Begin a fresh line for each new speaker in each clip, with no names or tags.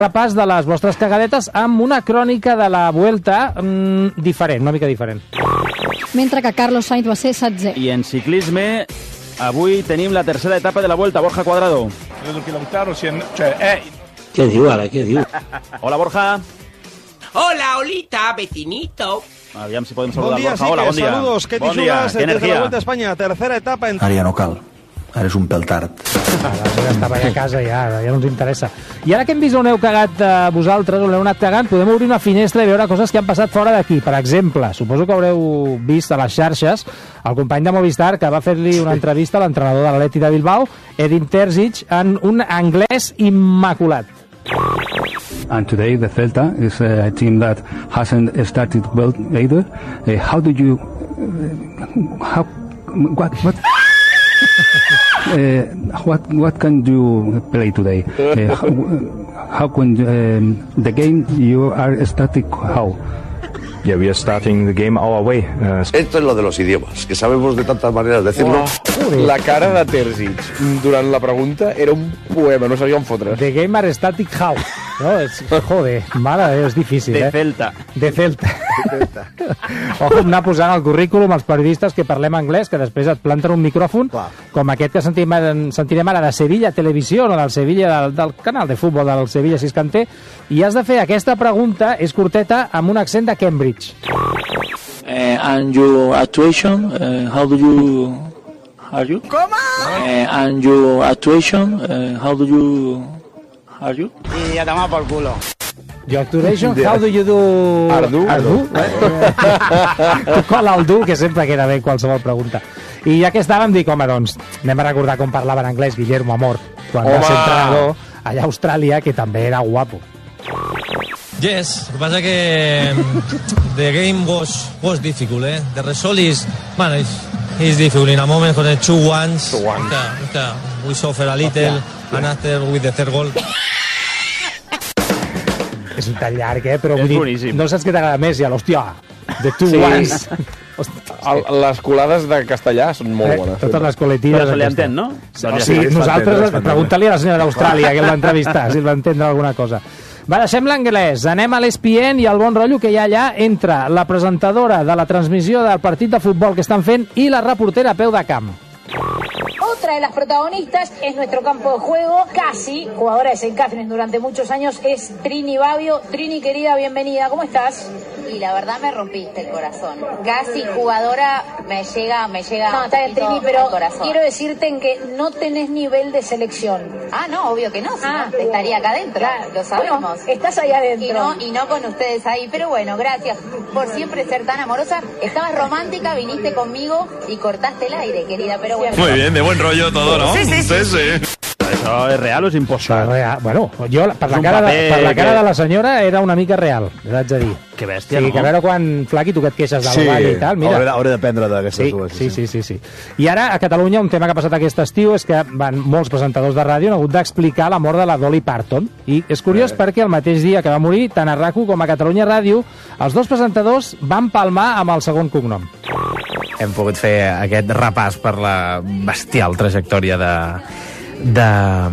repàs de les vostres cagadetes amb una crònica de la Vuelta diferent, una mica diferent.
Mentre que Carlos Sainz va ser 16è.
I en ciclisme, avui tenim la tercera etapa de la Vuelta. Borja Cuadrado.
Què diu ara, què diu?
Hola, Borja.
Hola, Olita, vecinito.
Aviam si podem saludar
Bon dia,
Borja. Hola, bon dia.
Saludos, ¿qué
bon
dia,
dia, qué
desde
energía.
la Vuelta a España, tercera etapa en...
Ara ja no cal, ara és un pèl tard.
Ja estava a casa, ja no ens interessa. I ara que hem vist on heu cagat vosaltres, on heu anat cagant, podem obrir una finestra i veure coses que han passat fora d'aquí. Per exemple, suposo que haureu vist a les xarxes el company de Movistar que va fer-li una entrevista a l'entrenador de l'Atleti de Bilbao, Edin Terzic, en un anglès immaculat.
And today the Celta is a team that hasn't started well either. How do you... what can you play today? How can the game you are starting? How?
Yeah, we are starting the game our way.
Esto es lo de los idiomas, que sabemos de tantas maneras decirlo.
La cara de Terzic durant la pregunta era un poema, no sabia on fotre's.
The game are static how? No, joder, mare, és difícil,
De Celta.
De Celta. Ojo, anar posant al currículum els periodistes que parlem anglès, que després et planten un micròfon, com aquest que sentirem ara de Sevilla Televisió, o del Sevilla, del canal de futbol del Sevilla, si es que en té, i has de fer aquesta pregunta, és curteta, amb un accent de Cambridge.
And your actuation, how do you... Are you?
¿Cómo?
And your actuation, how do you... Are you?
Y a tomar por culo.
Your actuation, how do you do...
Ardu?
Tu cola el dur, que sempre queda bé qualsevol pregunta. I ja que estàvem, dic, home, doncs, anem a recordar com parlava en anglès Guillermo Amor, quan va ser entrenador allà a Austràlia, que també era guapo.
Yes, lo que pasa que the game was difficult, eh? The result is, man, it's difficult. In a moment, con the 2-1, we suffer a little, and after with the third goal.
És un tall llarg, però
és
vull dir,
boníssim.
no saps què t'agrada més, ja, l'hòstia, the 2-1s.
Les colades de castellà són molt bones.
Totes les col·lectives.
Però se li entén, no?
Sí, nosaltres, pregunta-li a la senyora d'Austràlia, que el va entrevistar, si el va entendre alguna cosa. Va, deixem l'anglès, anem a l'ESPN i al bon rotllo que hi ha allà entre la presentadora de la transmissió del partit de futbol que estan fent i la reportera a peu de camp.
Otra de las protagonistas es nuestro campo de juego, casi jugadora de St. Catherine durante muchos años, es Trini Babbio. Trini, querida, bienvenida, ¿cómo estás?
Y la verdad me rompiste el corazón. Casi jugadora me llega.
No, está bien, Trini, pero
corazón.
quiero decirte en que no tenés nivel de selección.
Ah, no, obvio que no, si no, estaría acá adentro, claro, lo sabemos.
Bueno, estás ahí adentro.
Y no con ustedes ahí, pero bueno, gracias por siempre ser tan amorosa. Estabas romántica, viniste conmigo y cortaste el aire, querida, pero bueno.
Muy bien, de buen rollo todo, ¿no?
Sí.
Això és real o és impostat?
Bueno, jo, per la cara de la senyora, era una mica real, haig de dir.
Que bèstia,
sí,
no?
Que a veure quan, Flaqui, tu que et queixes del ball i tal, mira.
Hauré d'aprendre d'aquestes dues.
Sí. I ara, a Catalunya, un tema que ha passat aquest estiu és que molts presentadors de ràdio han hagut d'explicar la mort de la Dolly Parton. I és curiós perquè el mateix dia que va morir, tant a RAC1 com a Catalunya Ràdio, els dos presentadors van palmar amb el segon cognom.
Hem pogut fer aquest repàs per la bestial trajectòria de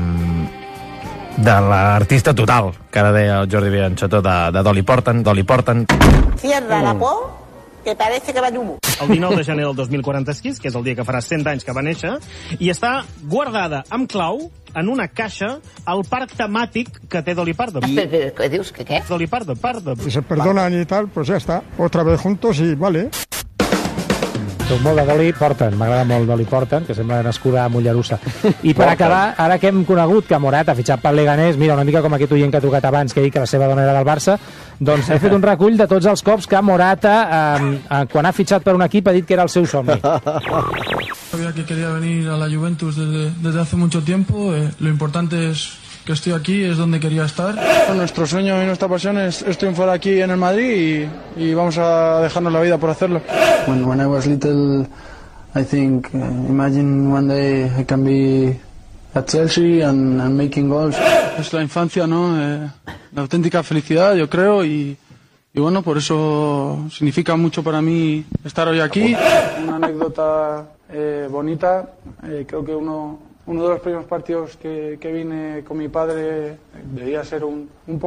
l'artista total, que ara deia el Jordi Bianchotó, de Dolly Parton.
Cierra la por, que parece que va d'humo.
El 19 de gener del 2046, que és el dia que farà 100 anys que va néixer, i està guardada amb clau en una caixa al parc temàtic que té Dolly Parton.
¿Qué dius? ¿Qué?
Dolly Parton.
Si se perdonan y tal, pues ya está. Otra vez juntos y vale.
Soc molt de Dolly Parton, m'agrada molt Dolly Parton, que sembla nascuda a Mollerussa. I per acabar, ara que hem conegut que Morat ha fitxat pel Leganés, mira, una mica com aquest oient que ha trucat abans, que ha dit que la seva dona era del Barça, doncs he fet un recull de tots els cops que Morata, quan ha fitxat per un equip, ha dit que era el seu somni.
Sabía que quería venir a la Juventus desde hace mucho tiempo. Lo importante es que estoy aquí, es donde quería estar. Nuestro sueño y nuestra pasión es triunfar aquí en el Madrid y vamos a dejarnos la vida por hacerlo. When I was little, I think, imagine one day I can be at Chelsea and making goals. Es la infancia, ¿no? La auténtica felicidad, yo creo, y bueno, por eso significa mucho para mí estar hoy aquí. Una anécdota bonita, creo que uno uno de los primeros partidos que vine con mi padre debía ser un poco